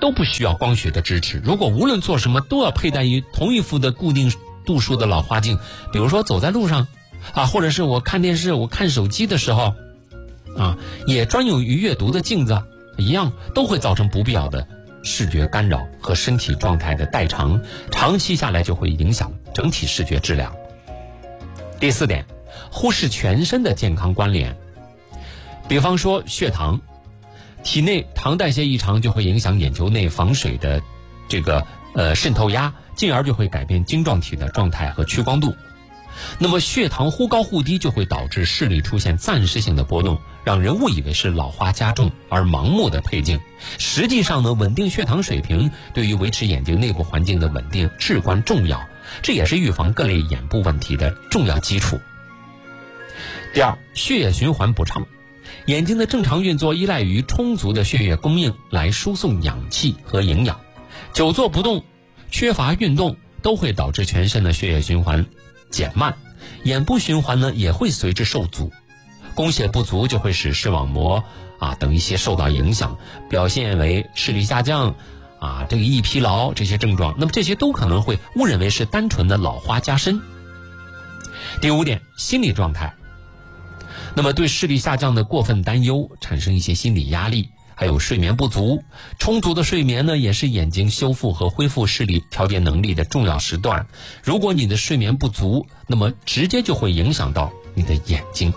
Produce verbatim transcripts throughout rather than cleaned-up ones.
都不需要光学的支持。如果无论做什么都要佩戴于同一副的固定度数的老花镜，比如说走在路上啊，或者是我看电视、我看手机的时候啊，也专用于阅读的镜子一样，都会造成不必要的视觉干扰和身体状态的代偿，长期下来就会影响整体视觉质量。第四点，忽视全身的健康关联。比方说血糖，体内糖代谢异常就会影响眼球内防水的这个呃渗透压，进而就会改变晶状体的状态和屈光度。那么血糖忽高忽低就会导致视力出现暂时性的波动，让人误以为是老花加重而盲目的配镜。实际上呢，稳定血糖水平对于维持眼睛内部环境的稳定至关重要，这也是预防各类眼部问题的重要基础。第二，血液循环不畅。眼睛的正常运作依赖于充足的血液供应来输送氧气和营养，久坐不动、缺乏运动都会导致全身的血液循环减慢，眼部循环呢也会随之受阻，供血不足就会使视网膜啊等一些受到影响，表现为视力下降啊这个易疲劳这些症状，那么这些都可能会误认为是单纯的老花加深。第五点，心理状态。那么对视力下降的过分担忧，产生一些心理压力，还有睡眠不足。充足的睡眠呢，也是眼睛修复和恢复视力调节能力的重要时段。如果你的睡眠不足，那么直接就会影响到你的眼睛。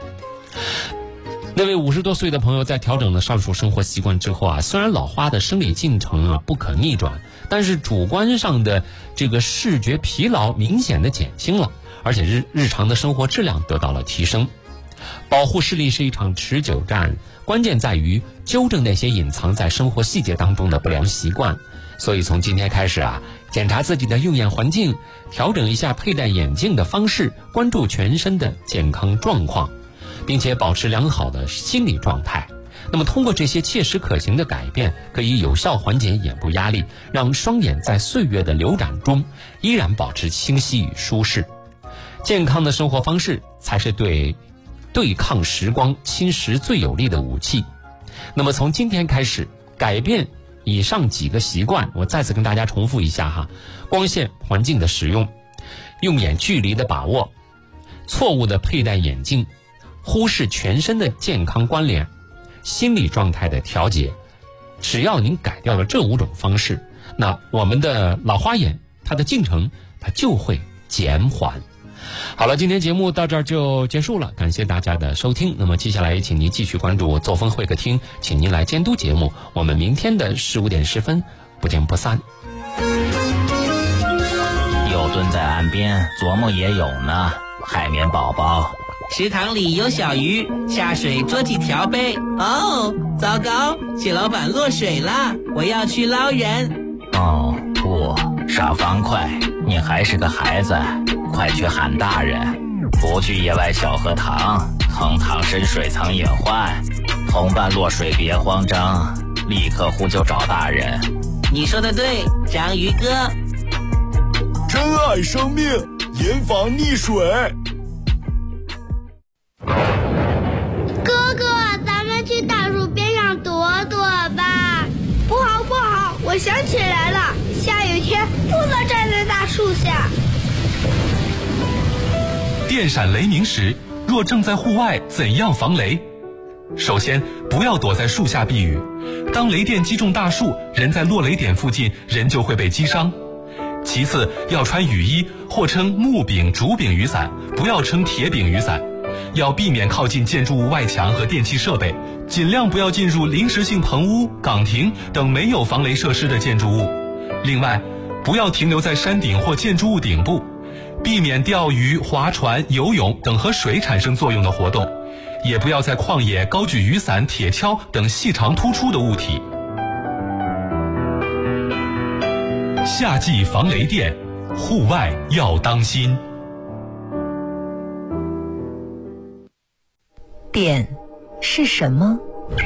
那位五十多岁的朋友在调整了上述生活习惯之后啊，虽然老花的生理进程啊不可逆转，但是主观上的这个视觉疲劳明显的减轻了，而且日日常的生活质量得到了提升。保护视力是一场持久战，关键在于纠正那些隐藏在生活细节当中的不良习惯。所以从今天开始啊，检查自己的用眼环境，调整一下佩戴眼镜的方式，关注全身的健康状况，并且保持良好的心理状态。那么通过这些切实可行的改变，可以有效缓解眼部压力，让双眼在岁月的流转中依然保持清晰与舒适。健康的生活方式才是对对抗时光侵蚀最有力的武器。那么从今天开始，改变以上几个习惯，我再次跟大家重复一下哈：光线环境的使用，用眼距离的把握，错误的佩戴眼镜，忽视全身的健康关联，心理状态的调节。只要您改掉了这五种方式，那我们的老花眼它的进程它就会减缓。好了，今天节目到这儿就结束了，感谢大家的收听。那么接下来也请您继续关注作风会客厅，请您来监督节目。我们明天的十五点十分不见不散。 有蹲在岸边琢磨也有呢，海绵宝宝。 池塘里有小鱼，下水捉几条呗。哦，糟糕，蟹老板落水了，我要去捞人。 哦不，傻方块，你还是个孩子，快去喊大人。不去野外小荷塘，坑塘深水藏隐患，同伴落水别慌张，立刻呼救找大人。 你说的对，章鱼哥。 珍爱生命，严防溺水。 哥哥，咱们去大树边上躲躲吧。 不好不好，我想起来了，下雨天不能站在大树下。 电闪雷鸣时，若正在户外，怎样防雷？首先，不要躲在树下避雨。当雷电击中大树，人在落雷点附近，人就会被击伤。其次，要穿雨衣，或称木柄、竹柄雨伞，不要称铁柄雨伞。要避免靠近建筑物外墙和电气设备，尽量不要进入临时性棚屋、岗亭等没有防雷设施的建筑物。另外，不要停留在山顶或建筑物顶部，避免钓鱼、划船、游泳等和水产生作用的活动，也不要在旷野高举雨伞、铁锹等细长突出的物体。夏季防雷电，户外要当心。 碘是什么？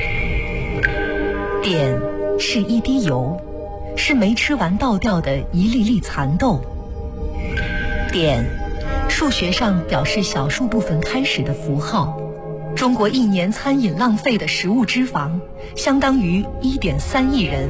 碘是一滴油，是没吃完倒掉的一粒粒蚕豆。碘，数学上表示小数部分开始的符号。中国一年餐饮浪费的食物脂肪，相当于一点三亿人